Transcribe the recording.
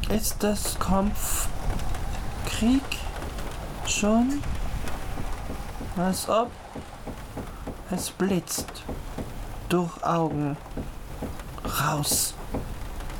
Ist das Krieg schon? Als ob es blitzt durch Augen raus.